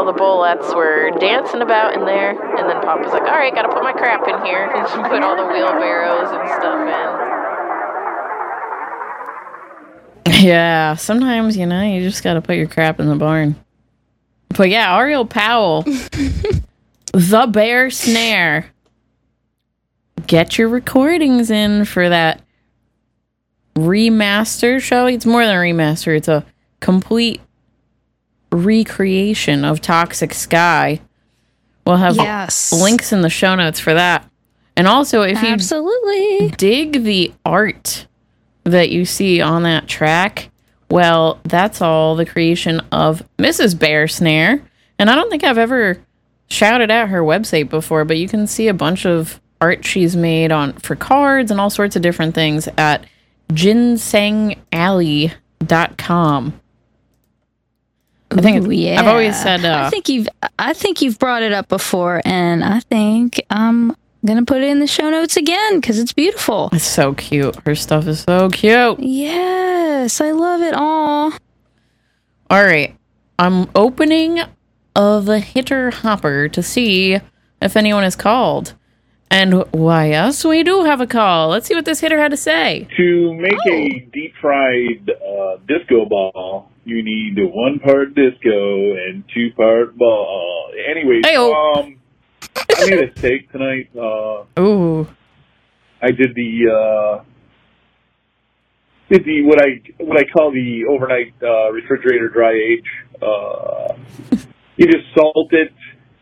the bullets were dancing about in there, and then Pop was like, all right, gotta put my crap in here, and she put all the wheelbarrows and stuff in. Yeah, sometimes, you just gotta put your crap in the barn. But yeah, Ariel Powell, The Bear Snare. Get your recordings in for that remaster show. It's more than a remaster, it's a complete recreation of Toxic Sky. We'll have links in the show notes for that. And also, if you dig the art that you see on that track, well, that's all the creation of Mrs. Bear Snare. And I don't think I've ever shouted out her website before, but you can see a bunch of art she's made for cards and all sorts of different things at ginsengalley.com. I think I've always said I think you've brought it up before, and I think I'm gonna put it in the show notes again because it's beautiful. It's so cute. Her stuff is so cute. Yes, I love it all. All right, I'm opening the hitter hopper to see if anyone is called. And why, yes, we do have a call. Let's see what this hitter had to say. To make a deep-fried disco ball, you need 1 part disco and 2 part ball. Anyways, I made a steak tonight. Ooh. I did what I call the overnight refrigerator dry age. You just salt it.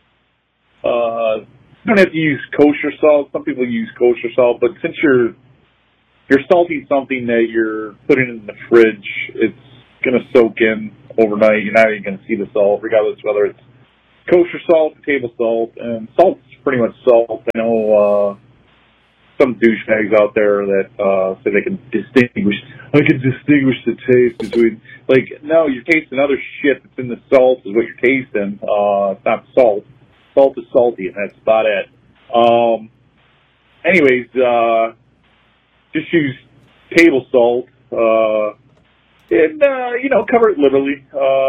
You don't have to use kosher salt. Some people use kosher salt, but since you're salting something that you're putting in the fridge, it's going to soak in overnight. You're not even going to see the salt, regardless whether it's kosher salt, table salt, and salt's pretty much salt. I know some douchebags out there that say they can distinguish. I can distinguish the taste between. No, you're tasting other shit that's in the salt is what you're tasting. It's not salt. Salt is salty, and that's about it. Anyways, just use table salt, and cover it liberally,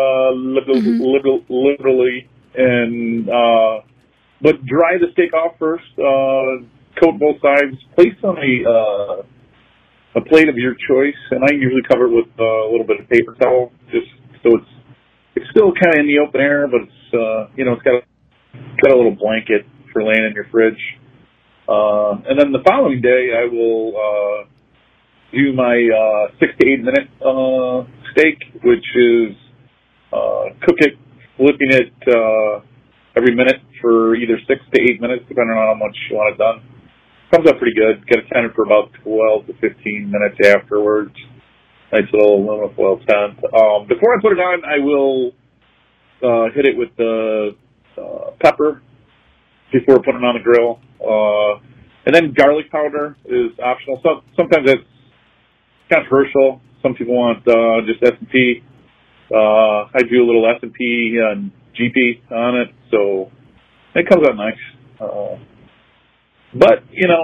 and but dry the steak off first. Coat both sides. Place on a plate of your choice, and I usually cover it with a little bit of paper towel, just so it's still kind of in the open air, but it's it's got a little blanket for laying in your fridge. And then the following day, I will do my 6 to 8 minute steak, which is cook it, flipping it every minute for either 6 to 8 minutes, depending on how much you want it done. Comes up pretty good. Get it tendered for about 12 to 15 minutes afterwards. Nice little aluminum foil tent. Before I put it on, I will hit it with the pepper before putting it on the grill. And then garlic powder is optional. Sometimes it's controversial. Some people want just S&P. I do a little S&P and GP on it, so it comes out nice. But,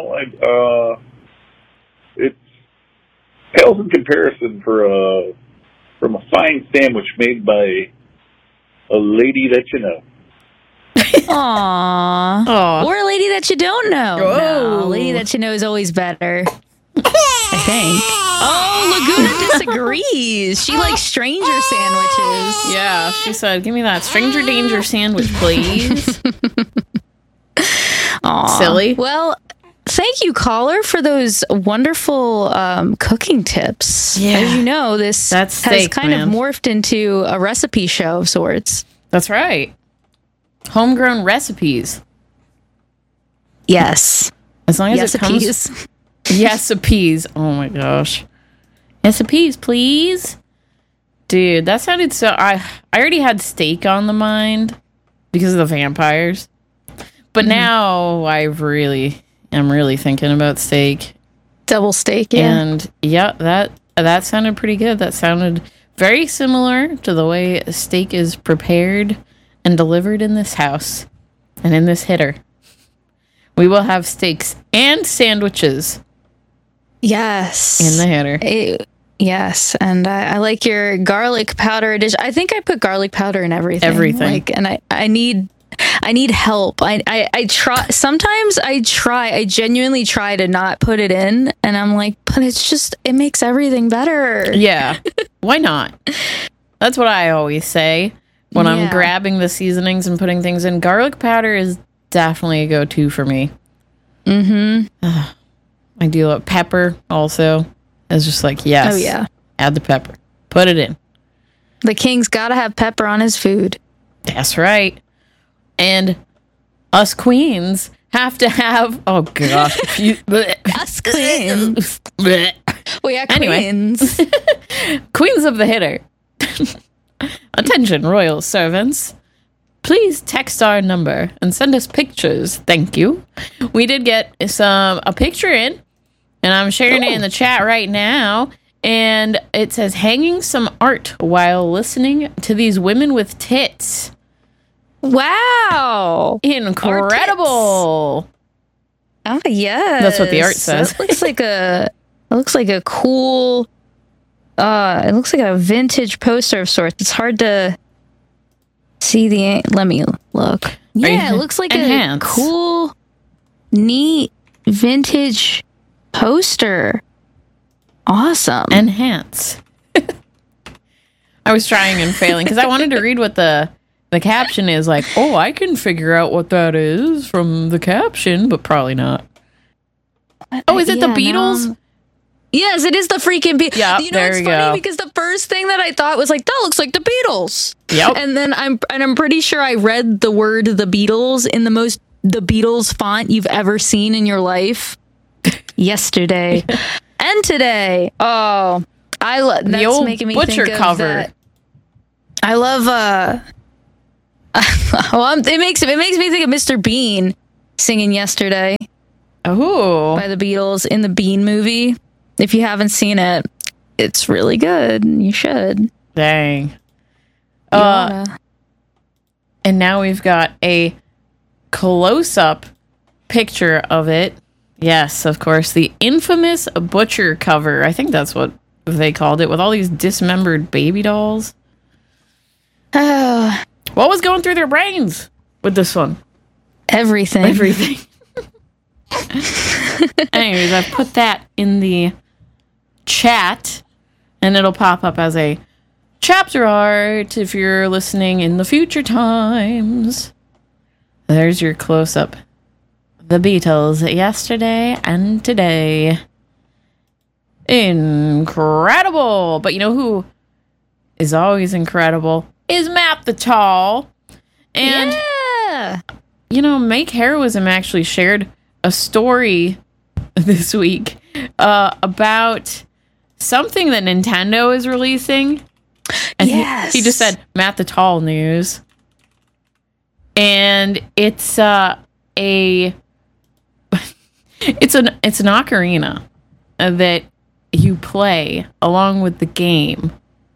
it pales in comparison from a fine sandwich made by a lady that you know. Aww. Or a lady that you don't know. No, a lady that you know is always better. I think. Oh, Laguna disagrees. She likes stranger sandwiches. Yeah, she said, give me that stranger danger sandwich, please. Aww. Silly. Well, thank you, caller, for those wonderful cooking tips. Yeah. As you know, this has kind of morphed into a recipe show of sorts. That's right. Homegrown recipes. Yes. As long as it comes... Recipes. Oh my gosh. Recipes, please. Dude, that sounded so... I already had steak on the mind because of the vampires. But now I'm really thinking about steak. Double steak, yeah. And yeah, that sounded pretty good. That sounded very similar to the way steak is prepared and delivered in this house and in this hitter. We will have steaks and sandwiches. Yes. In the hitter. Yes, and I like your garlic powder addition. I think I put garlic powder in everything. And I need help. I try. Sometimes I genuinely try to not put it in, and I'm like, but it makes everything better. Yeah. Why not? That's what I always say when I'm grabbing the seasonings and putting things in. Garlic powder is definitely a go-to for me. Mm-hmm. I do love pepper also. It's just like, yes. Oh, yeah. Add the pepper. Put it in. The king's got to have pepper on his food. That's right. And us queens have to have... Oh, gosh. Us queens. We are queens. Queens of the hitter. Attention, royal servants. Please text our number and send us pictures. Thank you. We did get a picture in. And I'm sharing it in the chat right now. And it says, hanging some art while listening to these women with tits. Wow. Incredible. Oh, yes. That's what the art says. It looks like a cool, it looks like a vintage poster of sorts. It's hard to see let me look. Yeah, it looks like a cool, neat, vintage poster. Awesome. Enhance. I was trying and failing because I wanted to read what the caption is, like, oh, I can figure out what that is from the caption, but probably not. Oh, is it the Beatles? No. Yes, it is the freaking Beatles. Yeah, you know, it's funny because the first thing that I thought was like, that looks like the Beatles. Yep. And then I'm pretty sure I read the word the Beatles in the Beatles font you've ever seen in your life. Yesterday and today. Oh, that's the old making me Butcher think cover. Of that. I love it makes me think of Mr. Bean singing Yesterday. Oh, by the Beatles in the Bean movie. If you haven't seen it, it's really good. You should. Dang. And now we've got a close-up picture of it. Yes, of course, the infamous Butcher cover. I think that's what they called it, with all these dismembered baby dolls. Oh. What was going through their brains with this one? Everything. Anyways, I've put that in the chat, and it'll pop up as a chapter art if you're listening in the future times. There's your close-up. The Beatles, yesterday and today. Incredible! But you know who is always incredible? Is Matt the Tall. And, you know, Make Heroism actually shared a story this week about something that Nintendo is releasing. And he just said, Matt the Tall news. And it's it's an ocarina that you play along with the game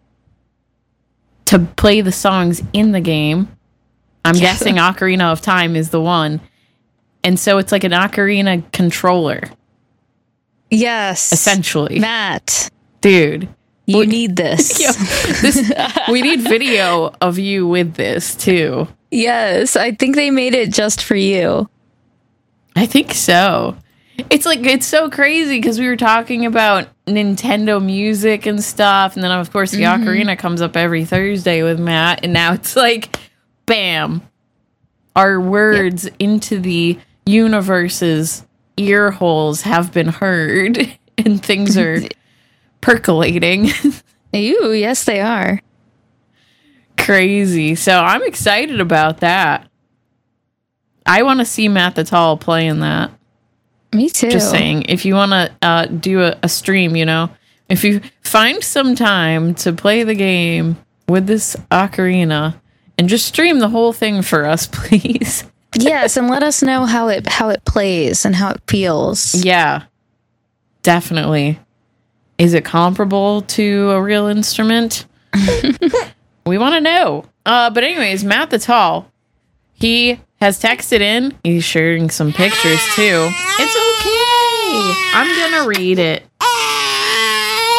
to play the songs in the game. I'm guessing Ocarina of Time is the one. And so it's like an ocarina controller. Yes. Essentially. Matt. Dude. You need this. We need video of you with this too. Yes. I think they made it just for you. I think so. It's so crazy because we were talking about Nintendo music and stuff, and then of course the Ocarina comes up every Thursday with Matt, and now it's like, bam, our words into the universe's ear holes have been heard, and things are percolating. Ew, yes they are. Crazy. So I'm excited about that. I want to see Matt the Tall playing that. Me too. Just saying, if you want to do a stream, you know, if you find some time to play the game with this ocarina and just stream the whole thing for us, please. Yes, and let us know how it plays and how it feels. Yeah, definitely. Is it comparable to a real instrument? We want to know. But anyways, Matt the Tall, he has texted in. He's sharing some pictures too. It's okay. I'm gonna read it.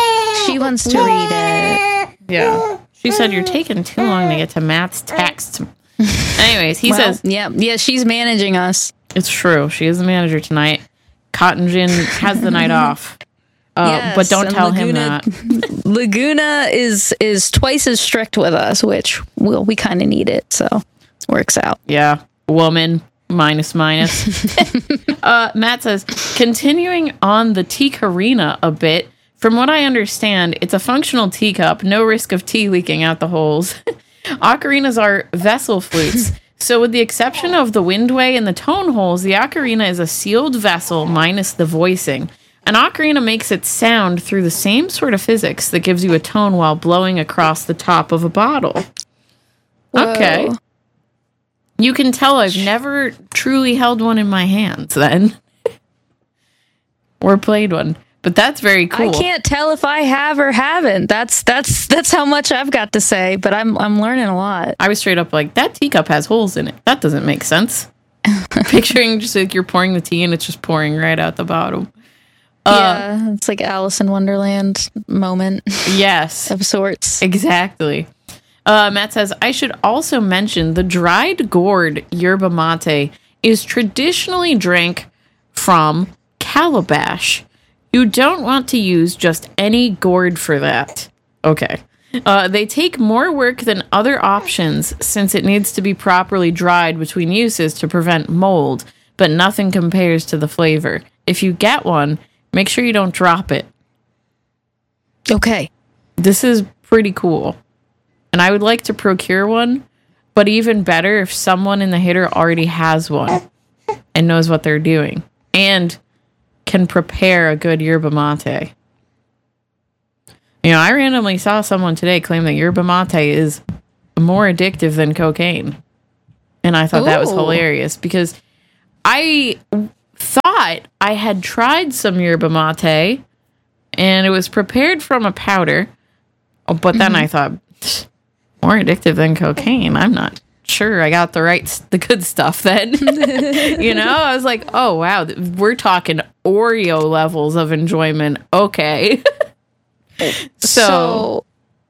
She wants to read it. Yeah. She said you're taking too long to get to Matt's text. Anyways, he says... Yeah, she's managing us. It's true. She is the manager tonight. Cotton Gin has the night off. Yes, but don't tell him that. Laguna is twice as strict with us, which we kind of need it, so it works out. Yeah. Woman. Minus. Matt says, continuing on the teakarina a bit, from what I understand, it's a functional teacup, no risk of tea leaking out the holes. Ocarinas are vessel flutes, so with the exception of the windway and the tone holes, the ocarina is a sealed vessel minus the voicing. An ocarina makes its sound through the same sort of physics that gives you a tone while blowing across the top of a bottle. Whoa. Okay. You can tell I've never truly held one in my hands then. Or played one. But that's very cool. I can't tell if I have or haven't. That's how much I've got to say, but I'm learning a lot. I was straight up like, that teacup has holes in it. That doesn't make sense. Picturing just like you're pouring the tea and it's just pouring right out the bottom. Yeah, it's like Alice in Wonderland moment. Yes. Of sorts. Exactly. Matt says, I should also mention the dried gourd yerba mate is traditionally drank from calabash. You don't want to use just any gourd for that. Okay. They take more work than other options since it needs to be properly dried between uses to prevent mold, but nothing compares to the flavor. If you get one, make sure you don't drop it. Okay. This is pretty cool. And I would like to procure one, but even better if someone in the hitter already has one and knows what they're doing and can prepare a good yerba mate. You know, I randomly saw someone today claim that yerba mate is more addictive than cocaine. And I thought that was hilarious because I thought I had tried some yerba mate and it was prepared from a powder. But then I thought, more addictive than cocaine. I'm not sure I got the good stuff then. You know, I was like, oh, wow, we're talking Oreo levels of enjoyment. Okay. So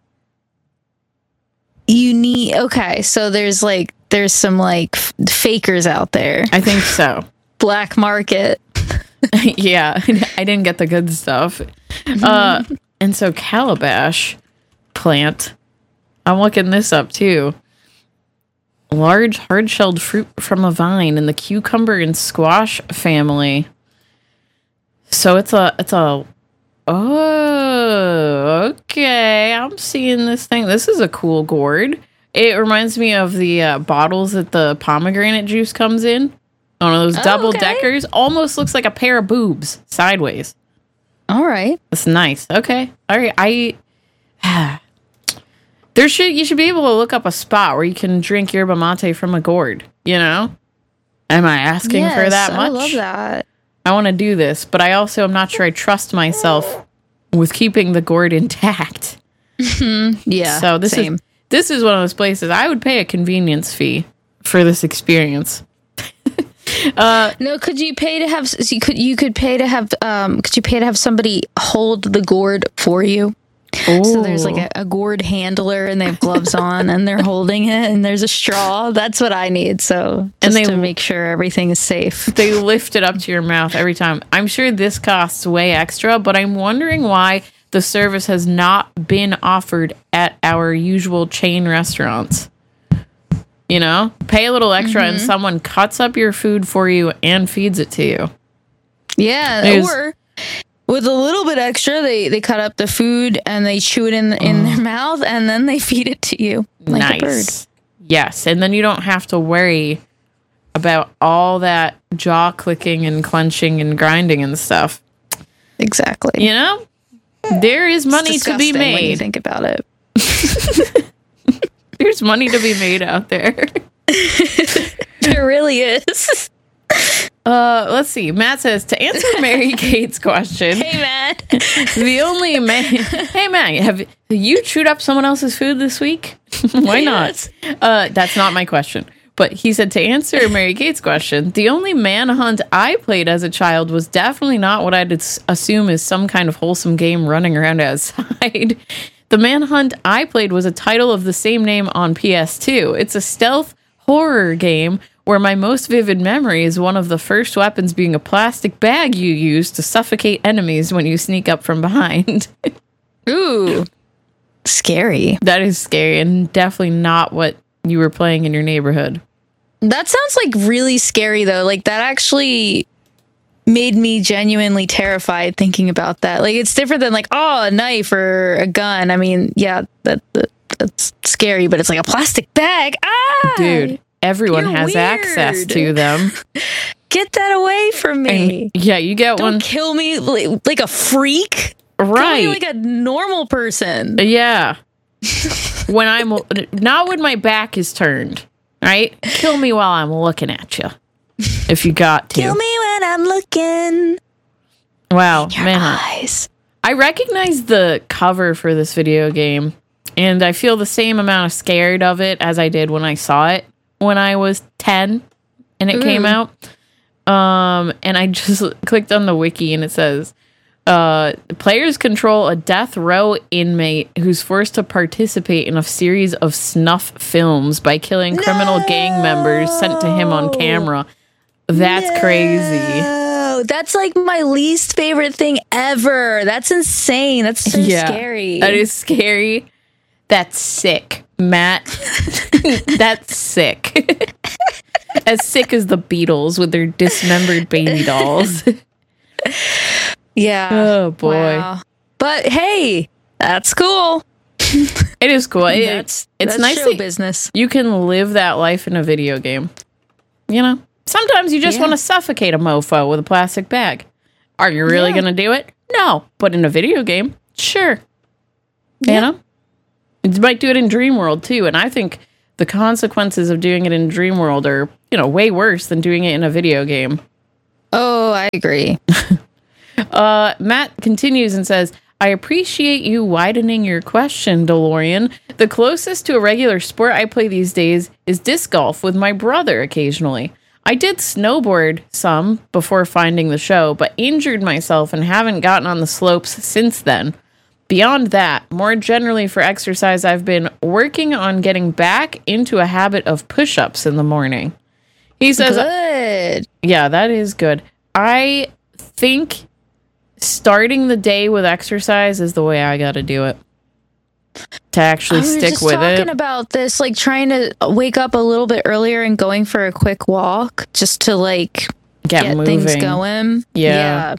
you need, so there's some like fakers out there. I think so. Black market. Yeah, I didn't get the good stuff. And so calabash plant, I'm looking this up too. Large hard-shelled fruit from a vine in the cucumber and squash family. So it's a oh, okay. I'm seeing this thing. This is a cool gourd. It reminds me of the bottles that the pomegranate juice comes in. One of those double deckers. Almost looks like a pair of boobs sideways. All right. That's nice. Okay. All right. You should be able to look up a spot where you can drink yerba mate from a gourd, you know? Am I asking for that much? I love that. I want to do this, but I also am not sure I trust myself with keeping the gourd intact. Yeah. So this is one of those places I would pay a convenience fee for this experience. No, could you pay to have somebody hold the gourd for you? Ooh. So there's like a gourd handler and they have gloves on and they're holding it and there's a straw. That's what I need. So to make sure everything is safe. They lift it up to your mouth every time. I'm sure this costs way extra, but I'm wondering why the service has not been offered at our usual chain restaurants. You know, pay a little extra and someone cuts up your food for you and feeds it to you. Yeah, or with a little bit extra, they cut up the food and they chew it in their mouth and then they feed it to you like a bird. Yes, and then you don't have to worry about all that jaw clicking and clenching and grinding and stuff. Exactly. You know, there is money to be made when you think about it. There's money to be made out there. There really is. Let's see. Matt says, to answer Mary Kate's question. Hey, Matt. Hey, Matt, have you chewed up someone else's food this week? Why not? That's not my question. But he said, to answer Mary Kate's question, the only Manhunt I played as a child was definitely not what I'd assume is some kind of wholesome game running around outside. The Manhunt I played was a title of the same name on PS2. It's a stealth horror game where my most vivid memory is one of the first weapons being a plastic bag you use to suffocate enemies when you sneak up from behind. Ooh. Scary. That is scary and definitely not what you were playing in your neighborhood. That sounds like really scary though. Like that actually made me genuinely terrified thinking about that. Like it's different than like, oh, a knife or a gun. I mean, yeah, that's scary, but it's like a plastic bag. Ah, dude, everyone has access to them. Get that away from me. And, yeah, you get Don't one. Kill me like a freak. Right. Kill me like a normal person. Yeah. When I'm not when my back is turned, right? Kill me while I'm looking at you. If you got to. Kill me when I'm looking. Wow, in your man. eyes. I recognize the cover for this video game, and I feel the same amount of scared of it as I did when I saw it when I was 10 and it came out. And I just clicked on the wiki and it says, players control a death row inmate who's forced to participate in a series of snuff films by killing criminal gang members sent to him on camera. That's crazy. That's like my least favorite thing ever. That's insane. That's so scary. That is scary. That's sick, Matt. That's sick. As sick as the Beatles with their dismembered baby dolls. Yeah. Oh, boy. Wow. But hey, that's cool. It is cool. It's nice show that business. you can live that life in a video game. You know? Sometimes you just want to suffocate a mofo with a plastic bag. Are you really going to do it? No. But in a video game, sure. Yeah. You know? You might do it in Dream World, too. And I think the consequences of doing it in Dream World are, way worse than doing it in a video game. Oh, I agree. Matt continues and says, I appreciate you widening your question, DeLorean. The closest to a regular sport I play these days is disc golf with my brother occasionally. I did snowboard some before finding the show, but injured myself and haven't gotten on the slopes since then. Beyond that, more generally for exercise, I've been working on getting back into a habit of push-ups in the morning. He says, good. Yeah, that is good. I think starting the day with exercise is the way I got to do it. To actually stick with it. I was talking about this, like trying to wake up a little bit earlier and going for a quick walk just to like get things going. Yeah.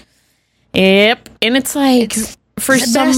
Yep. And it's like for some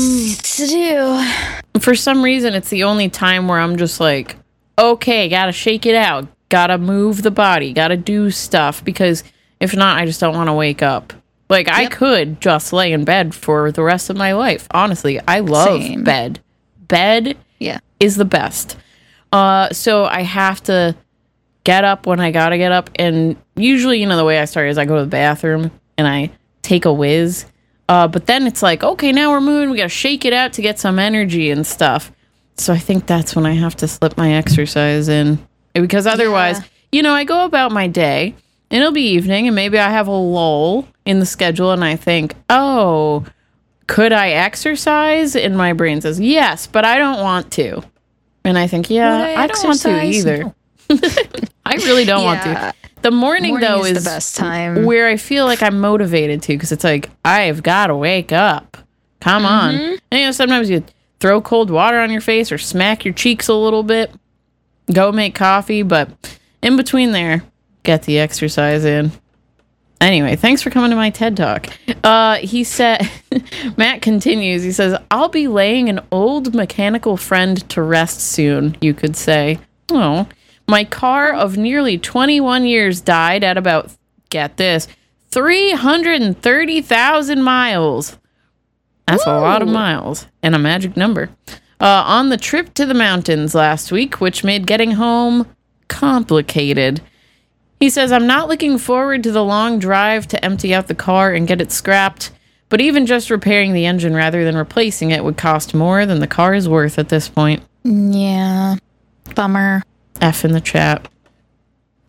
reason it's the only time where I'm just like, okay, gotta shake it out, gotta move the body, gotta do stuff, because if not, I just don't want to wake up. Like, I could just lay in bed for the rest of my life. Honestly, I love bed. Bed is the best. So I have to get up when I gotta get up. And usually, the way I start is I go to the bathroom and I take a whiz. But then it's like, okay, now we're moving. We gotta shake it out to get some energy and stuff. So I think that's when I have to slip my exercise in. Because otherwise, I go about my day. And it'll be evening, and maybe I have a lull in the schedule, and I think, oh, could I exercise? And my brain says, yes, but I don't want to. And I think, I don't want to either. No. I really don't want to. The morning though, is the best time where I feel like I'm motivated to, because it's like, I've got to wake up. Come on. And, sometimes you throw cold water on your face or smack your cheeks a little bit, go make coffee, but in between there, get the exercise in. Anyway, thanks for coming to my TED Talk. He said, Matt continues, he says, I'll be laying an old mechanical friend to rest soon, you could say. Oh, my car of nearly 21 years died at about, get this, 330,000 miles. That's a lot of miles and a magic number. On the trip to the mountains last week, which made getting home complicated. He says, I'm not looking forward to the long drive to empty out the car and get it scrapped, but even just repairing the engine rather than replacing it would cost more than the car is worth at this point. Yeah. Bummer. F in the chat.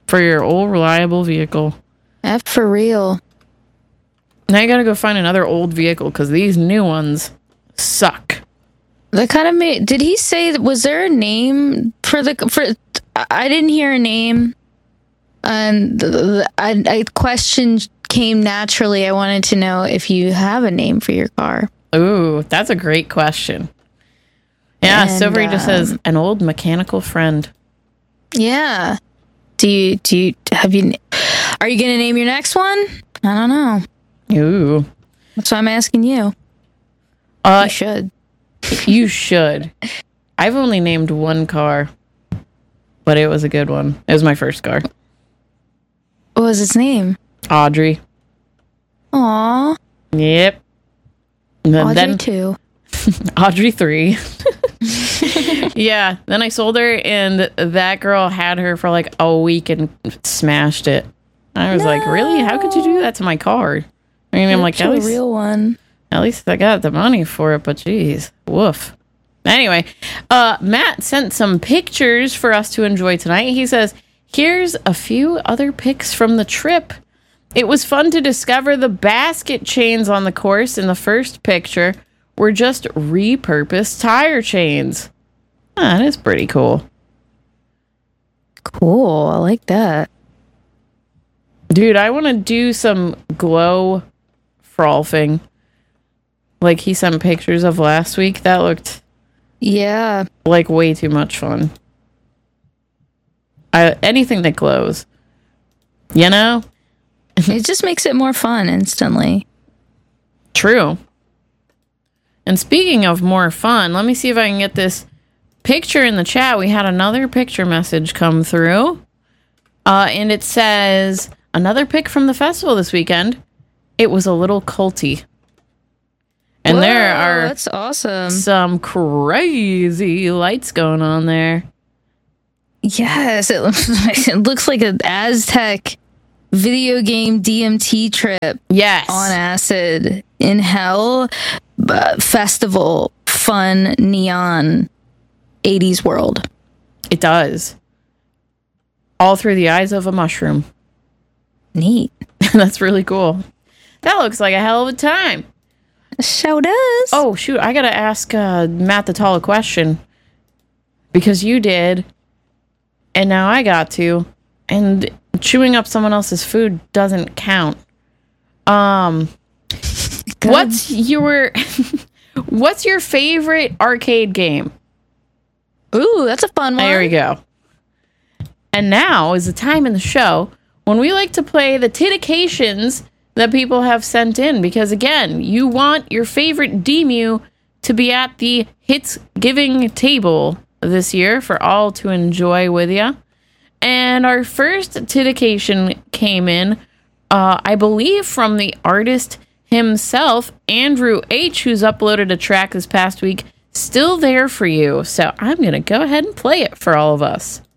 for your old reliable vehicle. F for real. Now you gotta go find another old vehicle because these new ones suck. That kind of made. Did he say? Was there a name for the? I didn't hear a name, and a question came naturally. I wanted to know if you have a name for your car. Ooh, that's a great question. Yeah, Silvery just says an old mechanical friend. Yeah. Are you gonna name your next one? I don't know. Ooh. That's why I'm asking you. You should. You should. I've only named one car, but it was a good one. It was my first car. What was its name? Audrey. Aww. Yep. And Audrey 2. Audrey 3. Yeah. Then I sold her, and that girl had her for like a week and smashed it. I was like, really? How could you do that to my car? I mean, I'm like, at least a real one. At least I got the money for it, but geez, woof. Anyway, Matt sent some pictures for us to enjoy tonight. He says, here's a few other pics from the trip. It was fun to discover the basket chains on the course in the first picture were just repurposed tire chains. That is pretty cool. Cool. I like that. Dude, I want to do some glow frolfing. Like he sent pictures of last week. That looked like way too much fun. Anything that glows. You know? It just makes it more fun instantly. True. And speaking of more fun, let me see if I can get this picture in the chat. We had another picture message come through. And it says, another pic from the festival this weekend. It was a little culty. And whoa, there are that's awesome. Some crazy lights going on there. Yes, it looks like an Aztec video game DMT trip. Yes. On acid in hell. Festival, fun, neon, 80s world. It does. All through the eyes of a mushroom. Neat. That's really cool. That looks like a hell of a time. Show does. Oh, shoot. I got to ask Matt the Tall a question. Because you did. And now I got to. And chewing up someone else's food doesn't count. What's your favorite arcade game? Ooh, that's a fun one. There we go. And now is the time in the show when we like to play the Titications that people have sent in. Because again, you want your favorite Demu to be at the Hits Giving table this year for all to enjoy with you. And our first Titication came in, I believe, from the artist himself, Andrew H., who's uploaded a track this past week, Still There For You. So I'm going to go ahead and play it for all of us.